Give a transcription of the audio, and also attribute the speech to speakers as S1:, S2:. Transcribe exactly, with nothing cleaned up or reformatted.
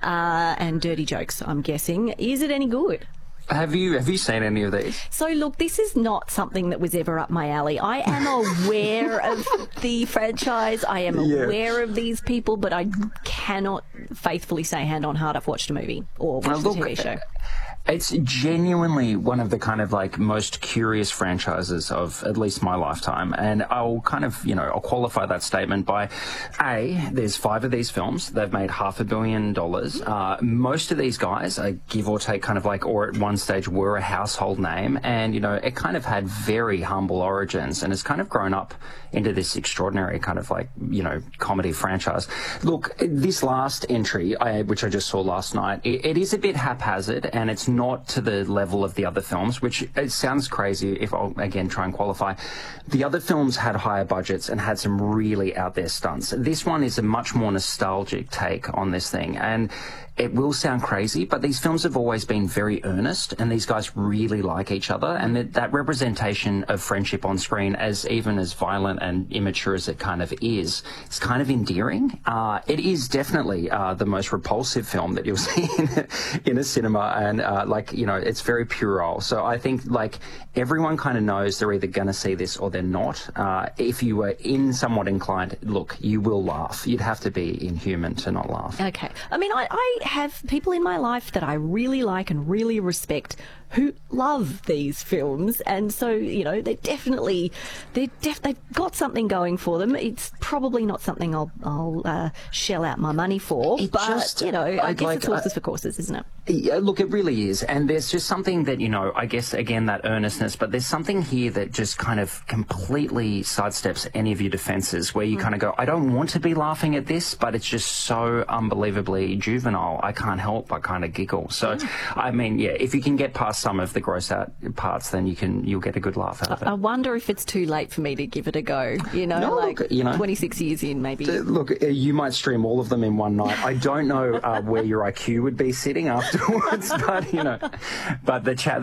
S1: uh, and Dirty Jokes, I'm guessing. Is it any good?
S2: Have you have you seen any of these?
S1: So, look, this is not something that was ever up my alley. I am aware of the franchise. I am
S2: Yeah.
S1: aware of these people, but I cannot faithfully say hand on heart I've watched a movie or watched
S2: Now,
S1: a
S2: look,
S1: T V show.
S2: It's genuinely one of the kind of like most curious franchises of at least my lifetime. And I'll kind of, you know, I'll qualify that statement by, A, there's five of these films. They've made half a billion dollars. Uh, most of these guys, uh, give or take, kind of like, or at one stage were a household name. And, you know, it kind of had very humble origins and has kind of grown up into this extraordinary kind of like, you know, comedy franchise. Look, this last entry, I, which I just saw last night, it, it is a bit haphazard and it's not to the level of the other films, which it sounds crazy if I'll again try and qualify. The other films had higher budgets and had some really out there stunts. This one is a much more nostalgic take on this thing, and it will sound crazy, but these films have always been very earnest, and these guys really like each other, and that, that representation of friendship on screen, as even as violent and immature as it kind of is, it's kind of endearing. Uh, it is definitely uh, the most repulsive film that you'll see in, in a cinema, and uh, like, you know, it's very puerile. So I think like everyone kind of knows they're either going to see this or they're not. Uh, if you were in somewhat inclined, look, you will laugh. You'd have to be inhuman to not laugh.
S1: Okay. I mean, I, I have people in my life that I really like and really respect who love these films, and so, you know, they're definitely they're def- they've got something going for them. It's probably not something I'll I'll uh, shell out my money for,
S2: It
S1: but
S2: just,
S1: you know, I,
S2: I
S1: guess
S2: like-
S1: it's horses
S2: I-
S1: for courses, isn't it?
S2: Yeah, look, it really is. And there's just something that, you know, I guess, again, that earnestness, but there's something here that just kind of completely sidesteps any of your defenses, where you kind of go, I don't want to be laughing at this, but it's just so unbelievably juvenile. I can't help but kind of giggle. So, I mean, yeah, if you can get past some of the gross out parts, then you can, you'll get a good laugh out of it.
S1: I wonder if it's too late for me to give it a go, you know,
S2: No,
S1: like
S2: look, you know.
S1: twenty-six years in, maybe.
S2: Uh, Look, uh, you might stream all of them in one night. I don't know uh, where your I Q would be sitting afterwards, but, you know, but the chat.